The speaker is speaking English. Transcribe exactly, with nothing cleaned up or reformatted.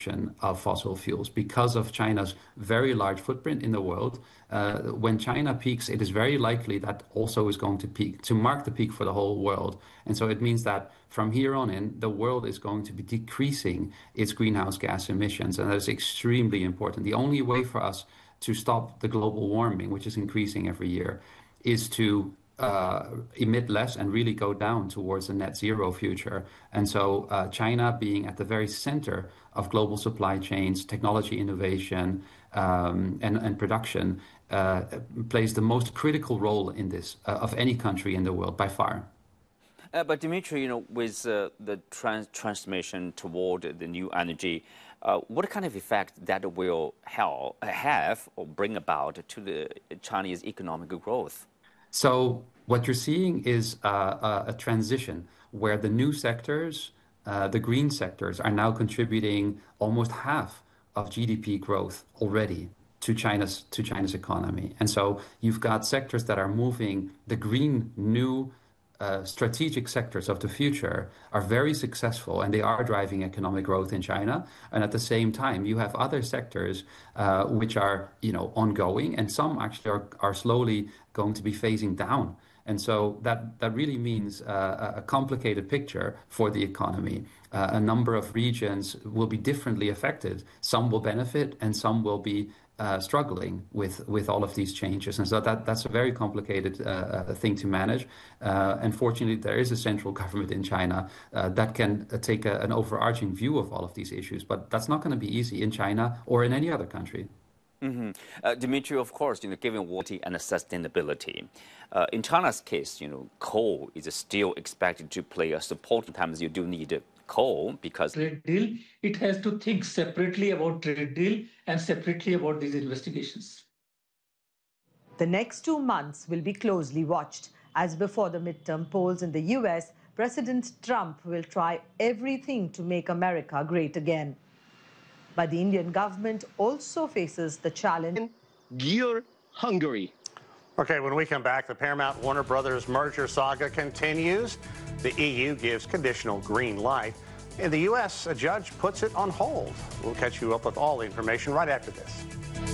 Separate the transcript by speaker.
Speaker 1: of fossil fuels because of China's very large footprint in the world. Uh, when China peaks, it is very likely that also is going to peak, to mark the peak for the whole world. And so it means that from here on in, the world is going to be decreasing its greenhouse gas emissions, and that is extremely important. The only way for us to stop the global warming, which is increasing every year, is to Uh, emit less and really go down towards a net zero future. And so uh, China being at the very center of global supply chains, technology innovation, um, and, and production uh, plays the most critical role in this uh, of any country in the world by far.
Speaker 2: Uh, but Dimitri, you know, with uh, the trans transformation toward the new energy, uh, what kind of effect that will help, have or bring about to the Chinese economic growth?
Speaker 1: So what you're seeing is uh, a transition where the new sectors, uh, the green sectors, are now contributing almost half of G D P growth already to China's to China's economy. And so you've got sectors that are moving. The green new uh, strategic sectors of the future are very successful, and they are driving economic growth in China. And at the same time, you have other sectors uh, which are, you know, ongoing, and some actually are, are slowly going to be phasing down. And so that, that really means uh, a complicated picture for the economy. Uh, a number of regions will be differently affected. Some will benefit and some will be uh, struggling with, with all of these changes. And so that, that's a very complicated uh, thing to manage. Uh, unfortunately, there is a central government in China uh, that can uh, take a, an overarching view of all of these issues. But that's not going to be easy in China or in any other country.
Speaker 2: Mm-hmm. uh, Dimitri, of course, you know, given water and sustainability, uh, in China's case, you know, coal is still expected to play a supporting. Times you do need coal because
Speaker 3: trade deal. It has to think separately about trade deal and separately about these investigations.
Speaker 4: The next two months will be closely watched, as before the midterm polls in the U S, President Trump will try everything to make America great again. But the Indian government also faces the challenge.
Speaker 5: Gear Hungary.
Speaker 6: Okay, when we come back, the Paramount Warner Brothers merger saga continues. The E U gives conditional green light. In the U S, a judge puts it on hold. We'll catch you up with all the information right after this.